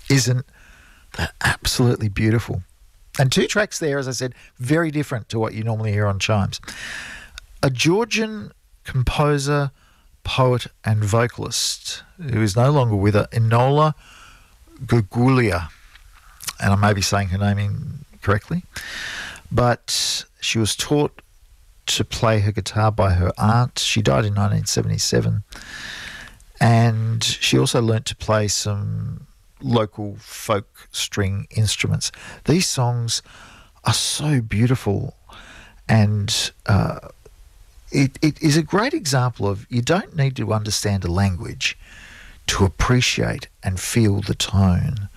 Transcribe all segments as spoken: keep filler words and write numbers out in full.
Isn't that absolutely beautiful? And two tracks there, as I said, very different to what you normally hear on Chimes. A Georgian composer, poet and vocalist who is no longer with her, Enola Gurgulya, and I may be saying her name incorrectly, but she was taught to play her guitar by her aunt. She died in nineteen seventy-seven, and she also learnt to play some local folk string instruments. These songs are so beautiful, and uh, it, it is a great example of you don't need to understand a language to appreciate and feel the tone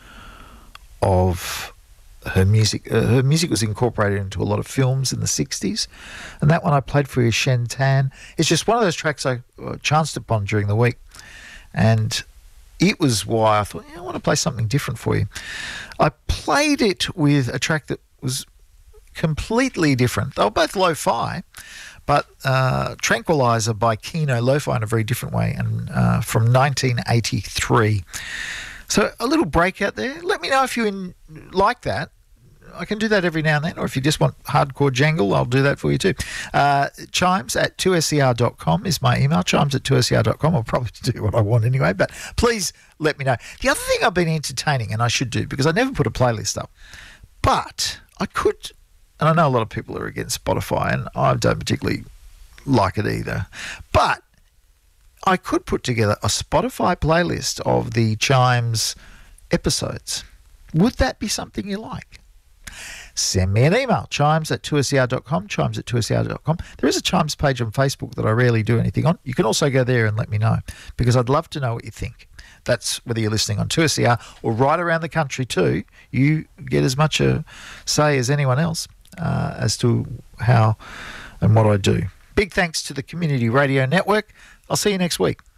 of her music. Uh, her music was incorporated into a lot of films in the sixties, and that one I played for you, Shen Tan, it's just one of those tracks I uh, chanced upon during the week, and it was why I thought, yeah, I want to play something different for you. I played it with a track that was completely different. They were both lo-fi, but uh, Tranquilizer by Kino, lo-fi in a very different way, and uh, from nineteen eighty-three. So a little break out there. Let me know if you in, like that. I can do that every now and then, or if you just want hardcore jangle, I'll do that for you too. Uh, chimes at two S E R dot com is my email, chimes at two S E R dot com. I'll probably do what I want anyway, but please let me know. The other thing I've been entertaining, and I should do, because I never put a playlist up, but I could, and I know a lot of people are against Spotify, and I don't particularly like it either, but I could put together a Spotify playlist of the Chimes episodes. Would that be something you like? Send me an email, chimes at two S E R dot com, chimes at two S E R dot com. There is a Chimes page on Facebook that I rarely do anything on. You can also go there and let me know, because I'd love to know what you think. That's whether you're listening on two S E R or right around the country too. You get as much a say as anyone else uh, as to how and what I do. Big thanks to the Community Radio Network. I'll see you next week.